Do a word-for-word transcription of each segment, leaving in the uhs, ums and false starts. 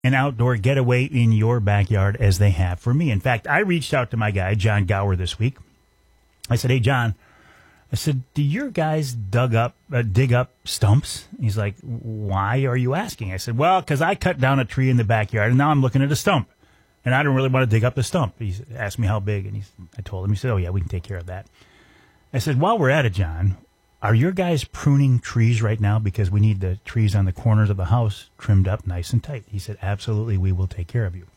an outdoor getaway in your backyard as they have for me. In fact, I reached out to my guy, John Gower, this week. I said, hey, John, I said, do your guys dug up, uh, dig up stumps? He's like, why are you asking? I said, well, because I cut down a tree in the backyard, and now I'm looking at a stump, and I don't really want to dig up the stump. He asked me how big, and he's, I told him. He said, oh, yeah, we can take care of that. I said, while we're at it, John, are your guys pruning trees right now because we need the trees on the corners of the house trimmed up nice and tight? He said, absolutely, we will take care of you.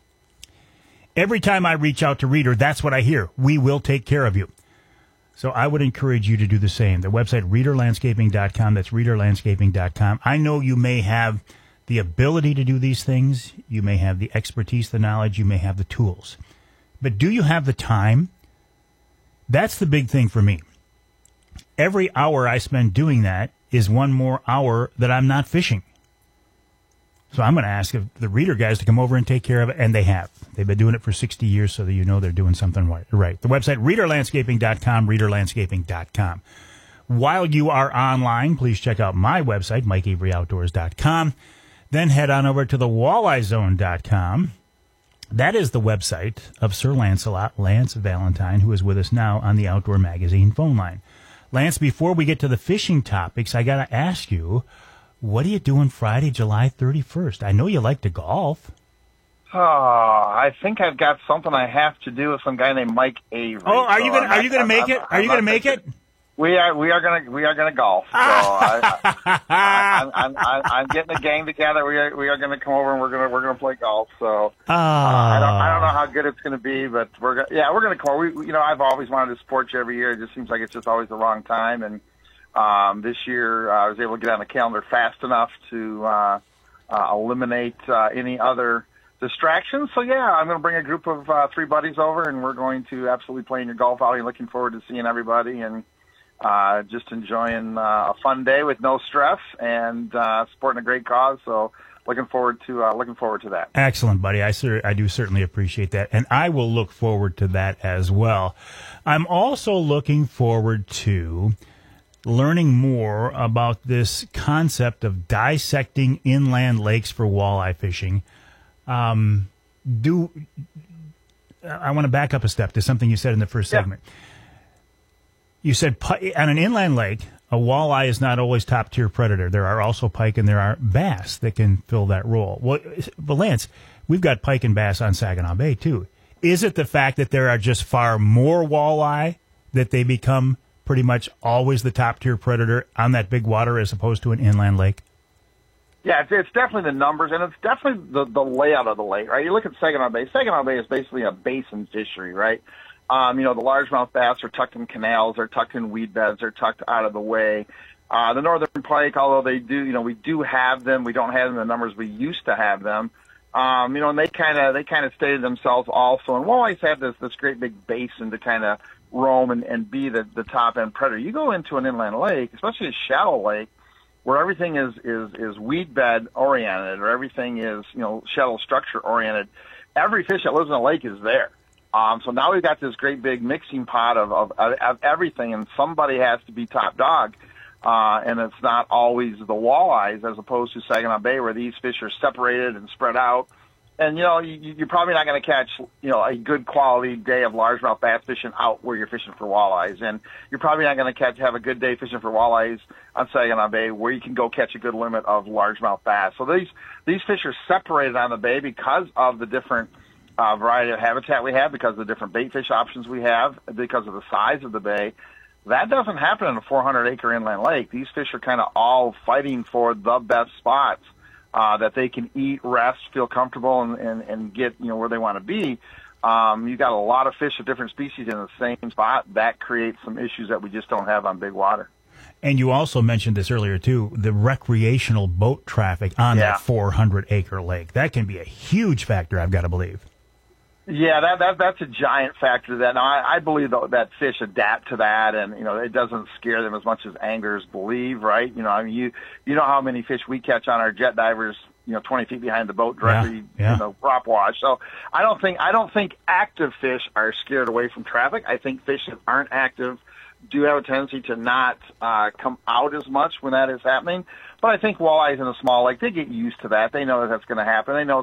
Every time I reach out to Reader, that's what I hear. We will take care of you. So I would encourage you to do the same. The website, reader landscaping dot com, that's reader landscaping dot com. I know you may have the ability to do these things. You may have the expertise, the knowledge. You may have the tools. But do you have the time? That's the big thing for me. Every hour I spend doing that is one more hour that I'm not fishing. So I'm going to ask the Reader guys to come over and take care of it, and they have. They've been doing it for sixty years, so that you know they're doing something right. The website, reader landscaping dot com, reader landscaping dot com. While you are online, please check out my website, mike avery outdoors dot com. Then head on over to the walleye zone dot com. That is the website of Sir Lancelot, Lance Valentine, who is with us now on the Outdoor Magazine phone line. Lance, before we get to the fishing topics, I got to ask you, what are you doing Friday, July thirty-first? I know you like to golf. Oh, I think I've got something I have to do with some guy named Mike Avery. Oh, are you so gonna I'm are not, you gonna I'm, make I'm, it? I'm, Are you gonna make it? We are we are gonna we are gonna golf. So I, I, I, I'm, I'm I'm getting a gang together. We are we are gonna come over and we're gonna we're gonna play golf. So oh. uh, I don't I don't know how good it's gonna be, but we're gonna, yeah we're gonna come. We you know I've always wanted to support you every year. It just seems like it's just always the wrong time. And um, this year uh, I was able to get on the calendar fast enough to uh, uh, eliminate uh, any other distractions. So yeah, I'm going to bring a group of uh, three buddies over, and we're going to absolutely play in your golf outing. Looking forward to seeing everybody and uh, just enjoying uh, a fun day with no stress and uh, supporting a great cause. So looking forward to uh, looking forward to that. Excellent, buddy. I cer- I do certainly appreciate that, and I will look forward to that as well. I'm also looking forward to learning more about this concept of dissecting inland lakes for walleye fishing. Um, do I want to back up a step to something you said in the first yeah. segment? You said on an inland lake, a walleye is not always top-tier predator. There are also pike and there are bass that can fill that role. Well, but Lance, we've got pike and bass on Saginaw Bay, too. Is it the fact that there are just far more walleye that they become pretty much always the top-tier predator on that big water as opposed to an inland lake? Yeah, it's, it's definitely the numbers, and it's definitely the, the layout of the lake, right? You look at Saginaw Bay. Saginaw Bay is basically a basin fishery, right? Um, you know, the largemouth bass are tucked in canals, they're tucked in weed beds, they're tucked out of the way. Uh, the northern pike, although they do, you know, we do have them, we don't have them in the numbers we used to have them. Um, you know, and they kind of they kind of stated themselves also, and walleyes have this this great big basin to kind of roam and, and be the, the top end predator. You go into an inland lake, especially a shallow lake, where everything is, is, is weed bed oriented, or everything is, you know, shallow structure oriented. Every fish that lives in a lake is there. Um, so now we've got this great big mixing pot of, of, of everything, and somebody has to be top dog. Uh, and it's not always the walleyes as opposed to Saginaw Bay, where these fish are separated and spread out. And, you know, you, you're probably not going to catch, you know, a good quality day of largemouth bass fishing out where you're fishing for walleyes. And you're probably not going to catch, have a good day fishing for walleyes on Saginaw Bay where you can go catch a good limit of largemouth bass. So these, these fish are separated on the bay because of the different uh, variety of habitat we have, because of the different bait fish options we have, because of the size of the bay. That doesn't happen in a four hundred acre inland lake. These fish are kind of all fighting for the best spots uh, that they can eat, rest, feel comfortable, and, and, and get, you know, where they want to be. Um, you've got a lot of fish of different species in the same spot. That creates some issues that we just don't have on big water. And you also mentioned this earlier, too, the recreational boat traffic on yeah. that four hundred acre lake. That can be a huge factor, I've got to believe. Yeah, that, that that's a giant factor to that. Now, I, I believe that, that fish adapt to that, and, you know, it doesn't scare them as much as anglers believe, right? You know, I mean, you you know how many fish we catch on our jet divers, you know, twenty feet behind the boat directly, yeah, yeah. you know, prop wash. So I don't think I don't think active fish are scared away from traffic. I think fish that aren't active do have a tendency to not uh, come out as much when that is happening. But I think walleyes in a small lake, they get used to that. They know that that's going to happen. They know